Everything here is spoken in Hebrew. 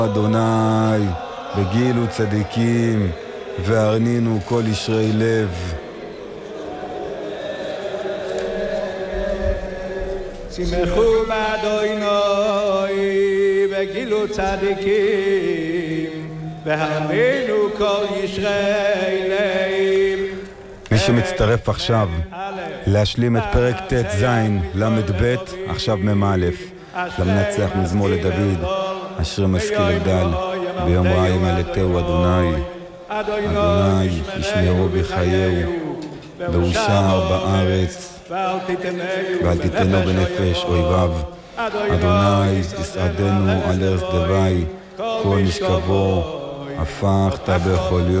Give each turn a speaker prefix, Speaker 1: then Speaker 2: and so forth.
Speaker 1: אדוני בגילו צדיקים והרנינו כל ישרי לב.
Speaker 2: שמחו באדוני בגילו צדיקים והרנינו כל ישרי לב.
Speaker 1: מי שמצטרף עכשיו להשלים את פרק ט' ז' למד ב' עכשיו ממאלף למנצח מזמור לדוד אשר משכיל לדל ביום רע ימלטהו אדוני ישמרו ויחייהו ואושר בארץ ואל תיתנו בנפש אויביו. אדוני יסעדנו על ארץ דווי כל משכבו הפכת בכל יום.